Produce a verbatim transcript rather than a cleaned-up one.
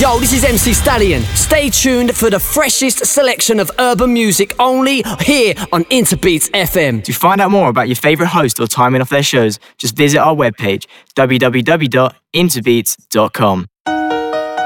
Yo, this is M C Stallion. Stay tuned for the freshest selection of urban music only here on Interbeats F M. To find out more about your favourite host or timing of their shows, just visit our webpage, w w w dot interbeats dot com.